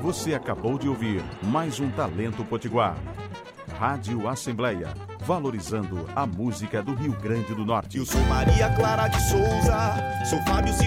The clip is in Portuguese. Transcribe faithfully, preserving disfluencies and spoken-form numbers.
Você acabou de ouvir mais um Talento Potiguar. Rádio Assembleia, valorizando a música do Rio Grande do Norte. Eu sou Maria Clara de Souza, sou Fábio